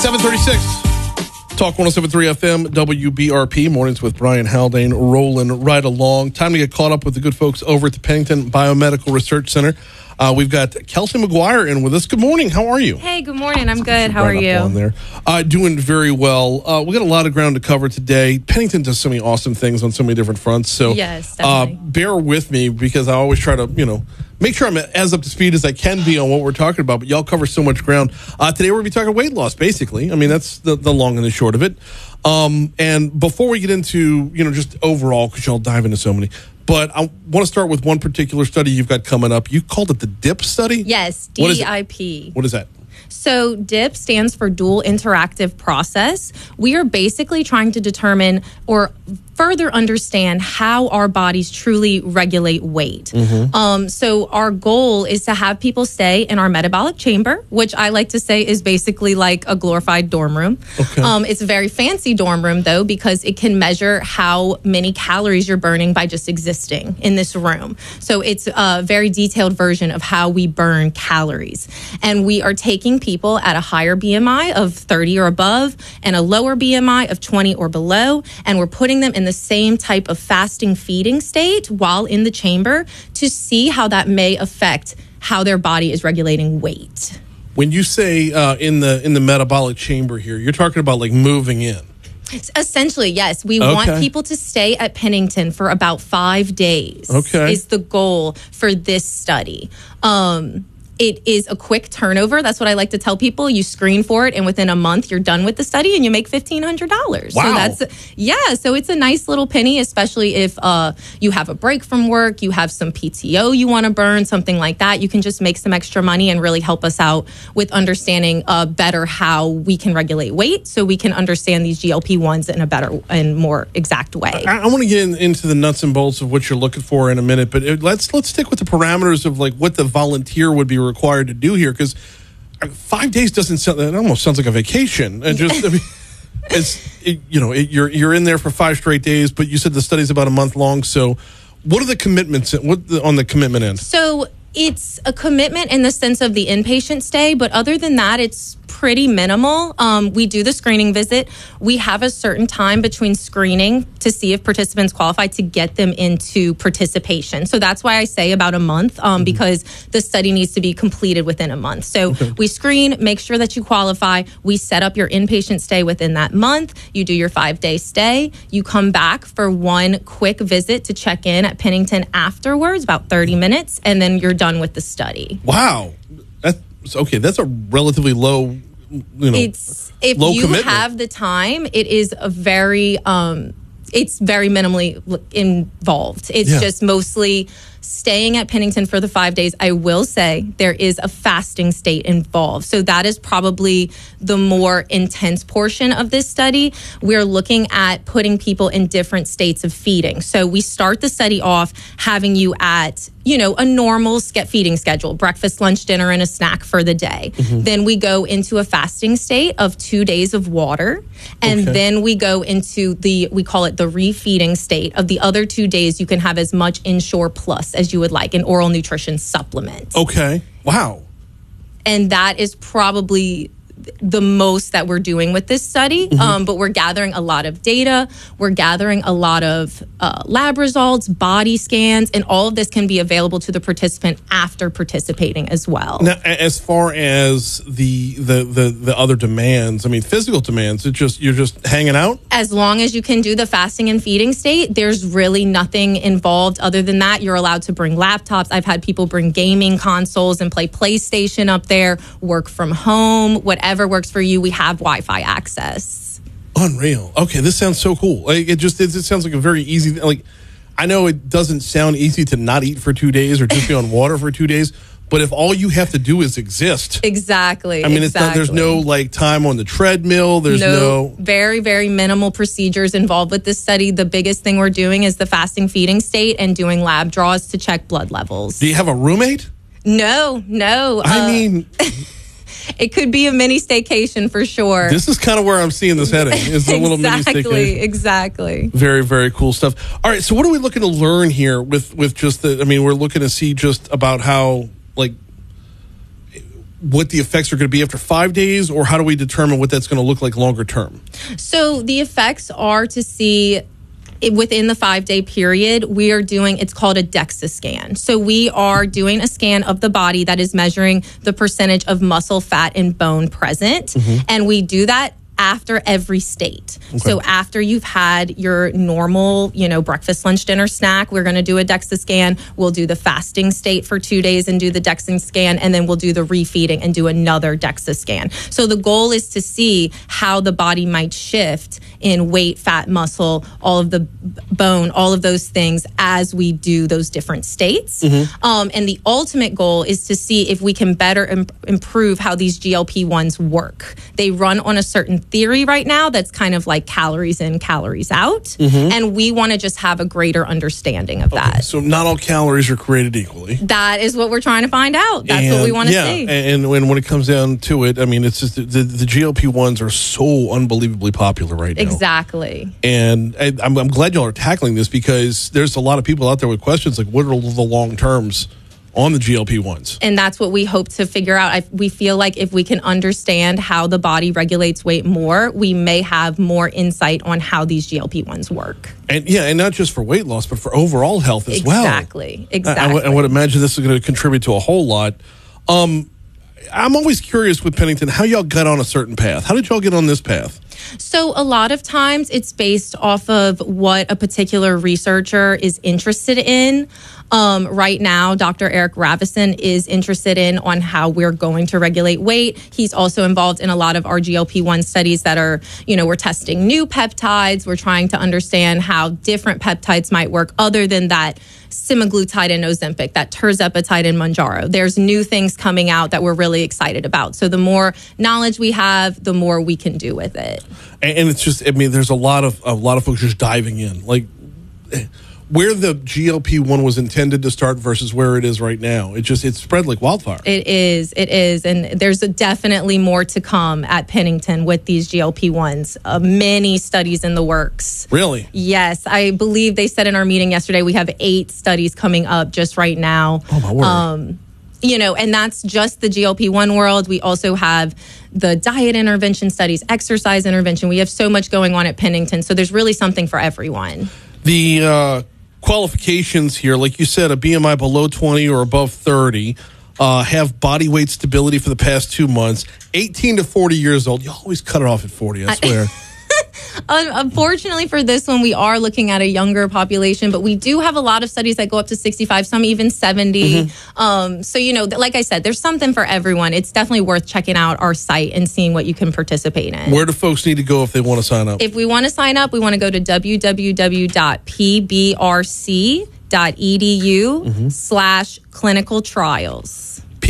736. Talk 107.3 FM, WBRP. Mornings with Brian Haldane rolling right along. Time to get caught up with the good folks over at the Pennington Biomedical Research Center. We've got Kelsey McGuire in with us. Good morning. How are you? Hey, good morning. I'm good. How are you? On there. Doing very well. We got a lot of ground to cover today. Pennington does so many awesome things on so many different fronts. So yes, definitely. Bear with me because I always try to, make sure I'm as up to speed as I can be on what we're talking about. But y'all cover so much ground. Today we're going to be talking weight loss, basically. I mean, that's the long and the short of it. And before we get into, just overall, because y'all dive into so many, but I want to start with one particular study you've got coming up. You called it the DIP study? Yes, DIP. What is that? So DIP stands for Dual Interactive Process. We are basically trying to determine or further understand how our bodies truly regulate weight. Mm-hmm. So our goal is to have people stay in our metabolic chamber, which I like to say is basically like a glorified dorm room. Okay. It's a very fancy dorm room, though, because it can measure how many calories you're burning by just existing in this room. So it's a very detailed version of how we burn calories. And we are taking people at a higher BMI of 30 or above and a lower BMI of 20 or below, and we're putting them in the same type of fasting feeding state while in the chamber to see how that may affect how their body is regulating weight. When you say in the metabolic chamber here, you're talking about like moving in. Essentially, yes. We want people to stay at Pennington for about 5 days. Okay. Is the goal for this study. It is a quick turnover. That's what I like to tell people. You screen for it, and within a month, you're done with the study, and you make $1,500. Wow. So so it's a nice little penny, especially if you have a break from work, you have some PTO you want to burn, something like that. You can just make some extra money and really help us out with understanding better how we can regulate weight, so we can understand these GLP-1s in a better and more exact way. I want to get into the nuts and bolts of what you're looking for in a minute, but let's stick with the parameters of like what the volunteer would be required to do here, because 5 days doesn't sound, it almost sounds like a vacation. And just you're in there for 5 straight days, but you said the study's about a month long. So what are the commitments on the commitment end? So it's a commitment in the sense of the inpatient stay, but other than that, it's pretty minimal. We do the screening visit. We have a certain time between screening to see if participants qualify to get them into participation. So that's why I say about a month, because the study needs to be completed within a month. So we screen, make sure that you qualify. We set up your inpatient stay within that month. You do your 5-day stay. You come back for one quick visit to check in at Pennington afterwards, about 30 minutes, and then you're done with the study. Wow. That's a relatively low, if low you commitment. have the time, it is a very, it's very minimally involved. It's just mostly staying at Pennington for the 5 days. I will say there is a fasting state involved. So that is probably the more intense portion of this study. We're looking at putting people in different states of feeding. So we start the study off having you at, a normal feeding schedule, breakfast, lunch, dinner, and a snack for the day. Mm-hmm. Then we go into a fasting state of 2 days of water. And then we go into we call it the refeeding state of the other 2 days. You can have as much Ensure Plus as you would like, an oral nutrition supplement. Okay. Wow. And that is probably the most that we're doing with this study. But we're gathering a lot of data. We're gathering a lot of lab results, body scans, and all of this can be available to the participant after participating as well. Now, as far as the other demands, I mean, physical demands, you're just hanging out? As long as you can do the fasting and feeding state, there's really nothing involved other than that. You're allowed to bring laptops. I've had people bring gaming consoles and play PlayStation up there, work from home, whatever works for you. We have Wi-Fi access. Unreal. Okay, this sounds so cool. Like it sounds like a very easy. Like I know it doesn't sound easy to not eat for 2 days or just be on water for 2 days, but if all you have to do is exist, exactly. I mean, there's no like time on the treadmill. There's no very, very minimal procedures involved with this study. The biggest thing we're doing is the fasting feeding state and doing lab draws to check blood levels. Do you have a roommate? No. I mean. It could be a mini staycation for sure. This is kind of where I'm seeing this heading. Is a little mini staycation. Exactly. Very, very cool stuff. All right, so what are we looking to learn here with just we're looking to see just about how, like, what the effects are going to be after 5 days, or how do we determine what that's going to look like longer term? So the effects are to see within the 5-day period. We are doing, it's called a DEXA scan. So we are doing a scan of the body that is measuring the percentage of muscle, fat, and bone present. And we do that after every state. Okay. So after you've had your normal, breakfast, lunch, dinner, snack, we're going to do a DEXA scan. We'll do the fasting state for 2 days and do the DEXA scan, and then we'll do the refeeding and do another DEXA scan. So the goal is to see how the body might shift in weight, fat, muscle, all of the bone, all of those things as we do those different states. And the ultimate goal is to see if we can better improve how these GLP-1s work. They run on a certain theory right now that's kind of like calories in, calories out. And we want to just have a greater understanding of that. So not all calories are created equally. That is what we're trying to find out. That's what we want to see. And when it comes down to it, I mean, it's just the GLP-1s are so unbelievably popular right now. Exactly. And I'm glad y'all are tackling this, because there's a lot of people out there with questions like, what are the long terms on the GLP-1s? And that's what we hope to figure out. We feel like if we can understand how the body regulates weight more, we may have more insight on how these GLP-1s work. And and not just for weight loss, but for overall health as well. Exactly. I would imagine this is going to contribute to a whole lot. I'm always curious with Pennington, how y'all got on a certain path. How did y'all get on this path? So a lot of times it's based off of what a particular researcher is interested in. Right now, Dr. Eric Ravison is interested in on how we're going to regulate weight. He's also involved in a lot of our GLP-1 studies that are, we're testing new peptides. We're trying to understand how different peptides might work other than that semaglutide and Ozempic, that tirzepatide and Mounjaro. There's new things coming out that we're really excited about. So the more knowledge we have, the more we can do with it. And it's just, there's a lot of folks just diving in, like where the GLP-1 was intended to start versus where it is right now. It's spread like wildfire. It is. And there's definitely more to come at Pennington with these GLP-1s. Many studies in the works. Really? Yes. I believe they said in our meeting yesterday, we have 8 studies coming up just right now. Oh, my word. And that's just the GLP-1 world. We also have the diet intervention studies, exercise intervention. We have so much going on at Pennington. So there's really something for everyone. The qualifications here, like you said, a BMI below 20 or above 30, have body weight stability for the past 2 months, 18 to 40 years old. You always cut it off at 40, I swear. Unfortunately for this one, we are looking at a younger population, but we do have a lot of studies that go up to 65, some even 70. So, like I said, there's something for everyone. It's definitely worth checking out our site and seeing what you can participate in. Where do folks need to go if they want to sign up? If we want to sign up, we want to go to www.pbrc.edu/clinical trials.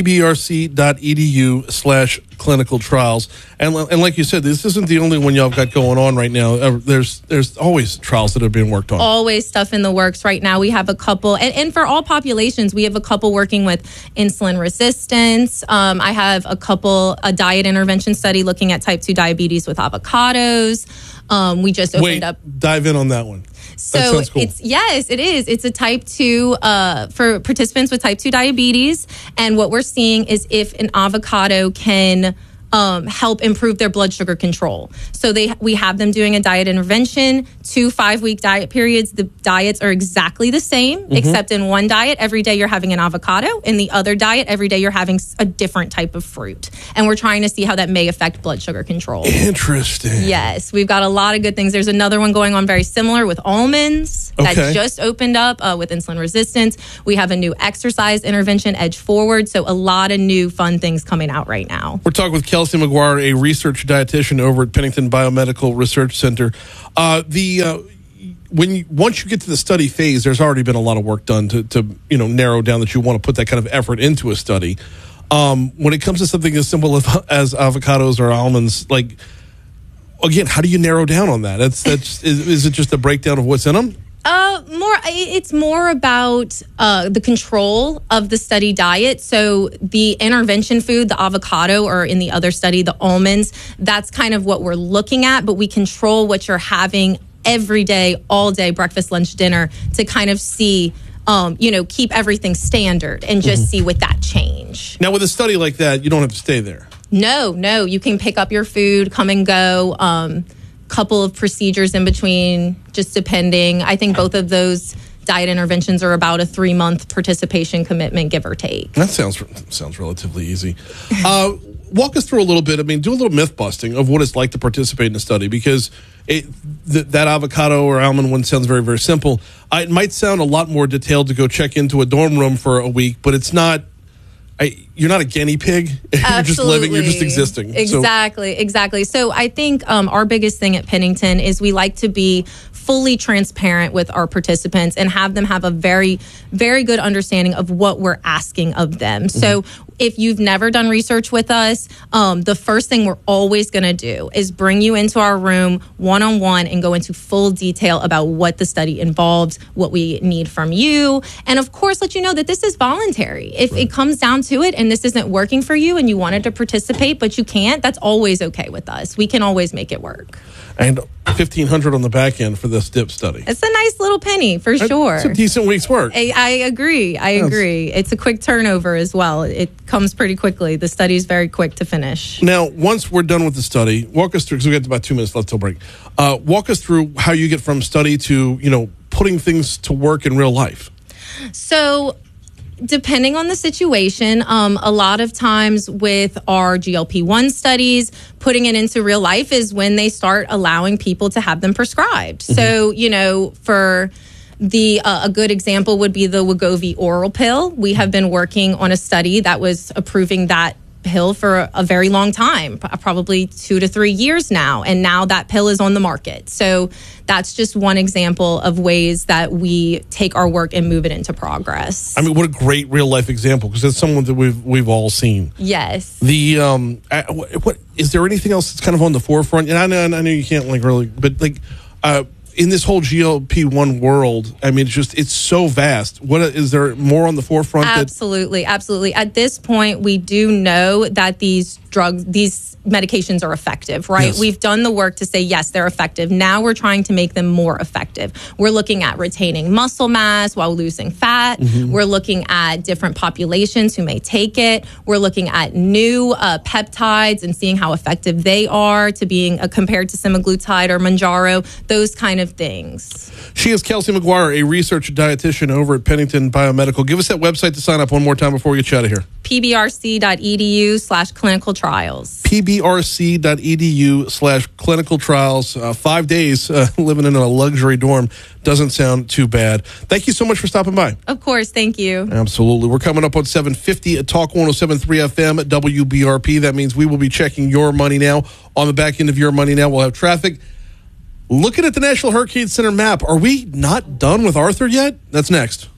pbrc.edu/clinical trials. And like you said, this isn't the only one y'all got going on right now. There's always trials that are being worked on. Always stuff in the works right now. We have a couple, and for all populations, we have a couple working with insulin resistance. I have a diet intervention study looking at type 2 diabetes with avocados. We just opened up. Dive in on that one. So cool. it is. It's a type 2 for participants with type 2 diabetes. And what we're seeing is if an avocado can help improve their blood sugar control. So we have them doing a diet intervention, 2 5-week diet periods. The diets are exactly the same, except in one diet, every day you're having an avocado. In the other diet, every day you're having a different type of fruit. And we're trying to see how that may affect blood sugar control. Interesting. Yes, we've got a lot of good things. There's another one going on very similar with almonds that just opened up with insulin resistance. We have a new exercise intervention, Edge Forward. So a lot of new fun things coming out right now. We're talking with Kelsey McGuire, a research dietitian over at Pennington Biomedical Research Center. Once you get to the study phase, there's already been a lot of work done to narrow down that you want to put that kind of effort into a study. When it comes to something as simple as avocados or almonds, like, again, how do you narrow down on that? Is it just a breakdown of what's in them? It's more about the control of the study diet. So the intervention food, the avocado, or in the other study, the almonds, that's kind of what we're looking at, but we control what you're having every day, all day, breakfast, lunch, dinner, to kind of see keep everything standard and just see with that change. Now, with a study like that, you don't have to stay there. No, you can pick up your food, come and go. Couple of procedures in between, just depending. I think both of those diet interventions are about a 3-month participation commitment, give or take. That sounds relatively easy. Walk us through a little bit. I mean, do a little myth busting of what it's like to participate in a study, because that avocado or almond one sounds very, very simple. It might sound a lot more detailed to go check into a dorm room for a week, but it's not. You're not a guinea pig. You're just living. You're just existing. Exactly. So I think our biggest thing at Pennington is we like to be fully transparent with our participants and have them have a very, very good understanding of what we're asking of them. Mm-hmm. So if you've never done research with us, the first thing we're always going to do is bring you into our room one-on-one and go into full detail about what the study involves, what we need from you, and of course let you know that this is voluntary. If it comes down to it and this isn't working for you and you wanted to participate but you can't, that's always okay with us. We can always make it work. And $1,500 on the back end for this DIP study. It's a nice little penny for sure. It's a decent week's work. I agree. It's a quick turnover as well. It comes pretty quickly. The study is very quick to finish. Now, once we're done with the study, walk us through, because we got about 2 minutes left till break. Walk us through how you get from study to, putting things to work in real life. So, depending on the situation, a lot of times with our GLP-1 studies, putting it into real life is when they start allowing people to have them prescribed. Mm-hmm. So, for a good example would be the Wegovy oral pill. We have been working on a study that was approving that pill for a very long time, probably 2 to 3 years now. And now that pill is on the market. So that's just one example of ways that we take our work and move it into progress. I mean, what a great real life example, because it's someone that we've all seen. Yes. What is there anything else that's kind of on the forefront? And I know you can't in this whole GLP-1 world, I mean, it's so vast. Is there more on the forefront? Absolutely. At this point, we do know that these medications are effective, right? Yes. We've done the work to say, yes, they're effective. Now we're trying to make them more effective. We're looking at retaining muscle mass while losing fat. Mm-hmm. We're looking at different populations who may take it. We're looking at new peptides and seeing how effective they are to being compared to semaglutide or Mounjaro, those kind of things. She is Kelsey McGuire, a research dietitian over at Pennington Biomedical. Give us that website to sign up one more time before we get you out of here. pbrc.edu/clinical trials. pbrc.edu/clinical trials. 5 days living in a luxury dorm doesn't sound too bad. Thank you so much for stopping by. Of course. Thank you. Absolutely. We're coming up on 750 at Talk 107.3 FM at WBRP. That means we will be checking your money now. On the back end of your money now, we'll have traffic. Looking at the National Hurricane Center map, are we not done with Arthur yet? That's next.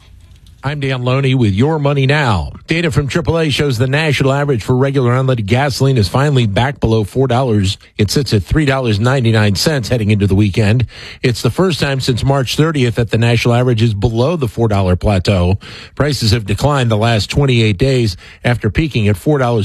I'm Dan Loney with Your Money Now. Data from AAA shows the national average for regular unleaded gasoline is finally back below $4. It sits at $3.99 heading into the weekend. It's the first time since March 30th that the national average is below the $4 plateau. Prices have declined the last 28 days after peaking at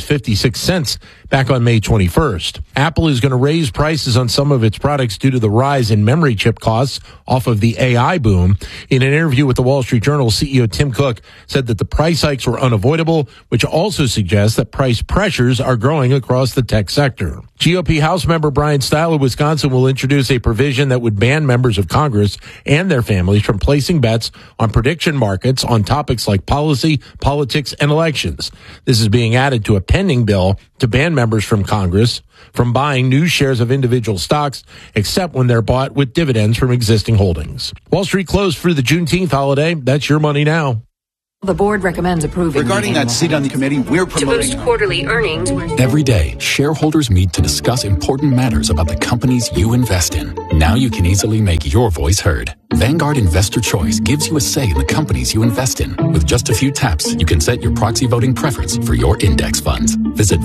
$4.56 back on May 21st. Apple is going to raise prices on some of its products due to the rise in memory chip costs off of the AI boom. In an interview with the Wall Street Journal, CEO Tim Cook said that the price hikes were unavoidable, which also suggests that price pressures are growing across the tech sector. GOP House member Brian Stile of Wisconsin will introduce a provision that would ban members of Congress and their families from placing bets on prediction markets on topics like policy, politics, and elections. This is being added to a pending bill to ban members from Congress from buying new shares of individual stocks, except when they're bought with dividends from existing holdings. Wall Street closed for the Juneteenth holiday. That's Your Money Now. The board recommends approving. Regarding that seat on the committee, we're promoting to boost quarterly earnings. Every day, shareholders meet to discuss important matters about the companies you invest in. Now you can easily make your voice heard. Vanguard Investor Choice gives you a say in the companies you invest in. With just a few taps, you can set your proxy voting preference for your index funds. Visit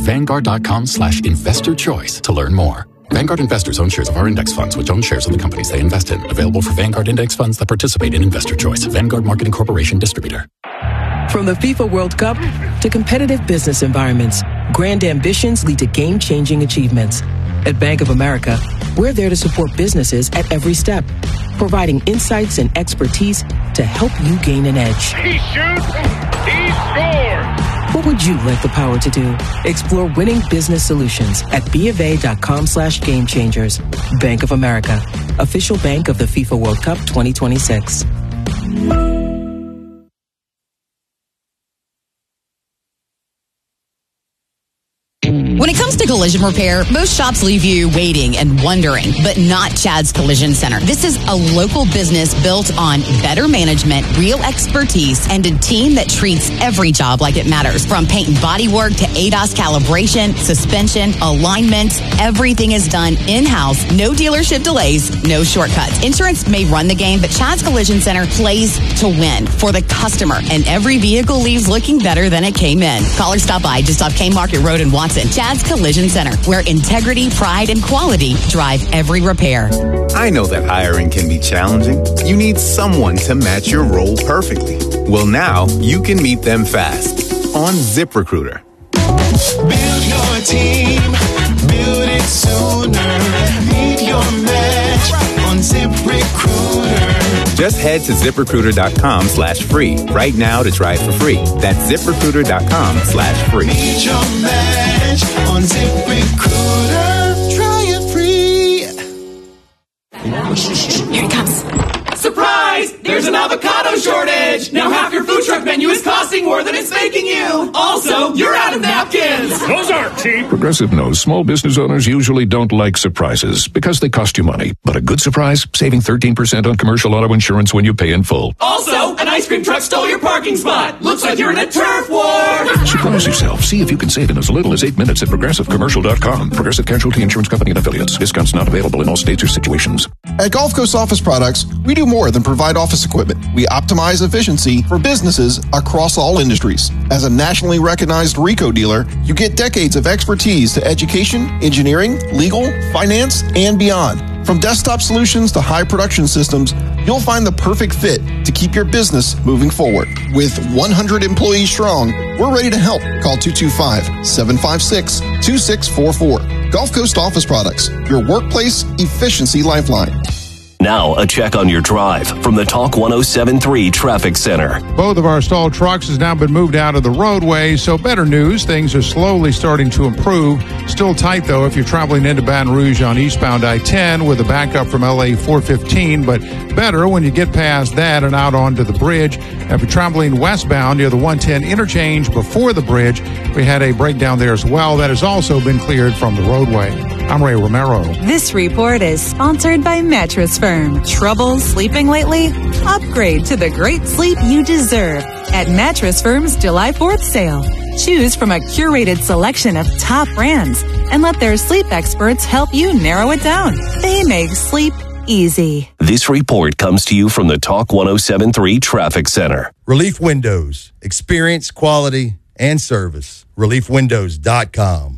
Vanguard.com/investorchoice to learn more. Vanguard investors own shares of our index funds, which own shares of the companies they invest in. Available for Vanguard index funds that participate in Investor Choice. Vanguard Marketing Corporation Distributor. From the FIFA World Cup to competitive business environments, grand ambitions lead to game-changing achievements. At Bank of America, we're there to support businesses at every step, providing insights and expertise to help you gain an edge. He shoots, he scores! What would you like the power to do? Explore winning business solutions at BofA.com/gamechangers. Bank of America, official bank of the FIFA World Cup 2026. When it comes to collision repair, most shops leave you waiting and wondering, but not Chad's Collision Center. This is a local business built on better management, real expertise, and a team that treats every job like it matters. From paint and body work to ADAS calibration, suspension, alignments, everything is done in-house. No dealership delays, no shortcuts. Insurance may run the game, but Chad's Collision Center plays to win for the customer, and every vehicle leaves looking better than it came in. Call or stop by just off K Market Road in Watson. Chad's Collision Center, where integrity, pride, and quality drive every repair. I know that hiring can be challenging. You need someone to match your role perfectly. Well, now you can meet them fast on ZipRecruiter. Build your team, build it sooner. Meet your match on ZipRecruiter. Just head to ZipRecruiter.com/free right now to try it for free. That's ZipRecruiter.com/free. Meet your match on ZipRecruiter. Try it free. Here it comes. Surprise! There's an avocado shortage! Now half your food truck menu is costing more than it's making you! Also, you're out of napkins! Those aren't cheap! Progressive knows small business owners usually don't like surprises because they cost you money. But a good surprise? Saving 13% on commercial auto insurance when you pay in full. Also, an ice cream truck stole your parking spot! Looks like you're in a turf war! Surprise yourself. See if you can save in as little as 8 minutes at ProgressiveCommercial.com. Progressive Casualty Insurance Company and Affiliates. Discounts not available in all states or situations. At Gulf Coast Office Products, we do more than provide office equipment. We optimize efficiency for businesses across all industries. As a nationally recognized RICO dealer, you get decades of expertise to education, engineering, legal, finance, and beyond. From desktop solutions to high production systems, you'll find the perfect fit to keep your business moving forward. With 100 employees strong, we're ready to help. Call 225-756-2644. Gulf Coast Office Products, your workplace efficiency lifeline. Now, a check on your drive from the Talk 107.3 Traffic Center. Both of our stalled trucks has now been moved out of the roadway, so better news. Things are slowly starting to improve. Still tight, though, if you're traveling into Baton Rouge on eastbound I-10 with a backup from LA 415, but better when you get past that and out onto the bridge. If you're traveling westbound near the 110 interchange before the bridge, we had a breakdown there as well. That has also been cleared from the roadway. I'm Ray Romero. This report is sponsored by Mattress Firm. Trouble sleeping lately? Upgrade to the great sleep you deserve at Mattress Firm's July 4th sale. Choose from a curated selection of top brands and let their sleep experts help you narrow it down. They make sleep easy. This report comes to you from the Talk 107.3 Traffic Center. Relief Windows. Experience, quality, and service. ReliefWindows.com.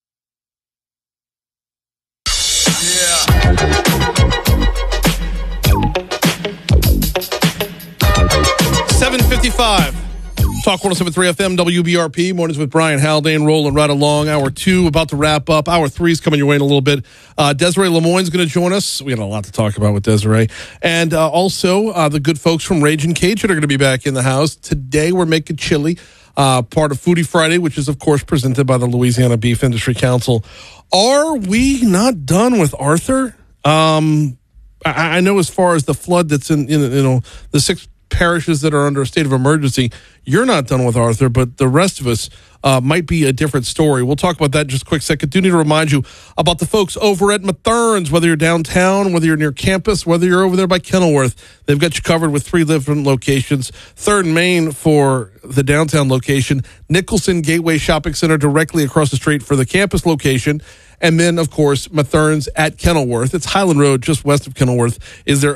7:55. Talk 107.3 FM, WBRP. Mornings with Brian Haldane, rolling right along. Hour 2 about to wrap up. Hour 3 is coming your way in a little bit. Desiree Lemoyne's going to join us. We got a lot to talk about with Desiree. And also the good folks from Ragin' Cajun are going to be back in the house. Today we're making chili, part of Foodie Friday, which is, of course, presented by the Louisiana Beef Industry Council. Are we not done with Arthur? I know as far as the flood that's in the 6 parishes that are under a state of emergency, you're not done with Arthur, but the rest of us might be a different story. We'll talk about that in just a quick second. Do need to remind you about the folks over at Mathern's, whether you're downtown, whether you're near campus, whether you're over there by Kenilworth. They've got you covered with 3 different locations. 3rd and Main for the downtown location, Nicholson Gateway Shopping Center directly across the street for the campus location, and then, of course, Mathern's at Kenilworth. It's Highland Road, just west of Kenilworth, is their